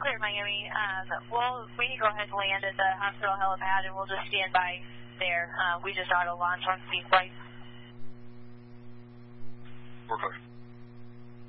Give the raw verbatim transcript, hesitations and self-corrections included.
clear, Miami. Um, well, we can go ahead and land at the hospital helipad, and we'll just stand by there. Uh, we just auto launch on C flight. We're clear.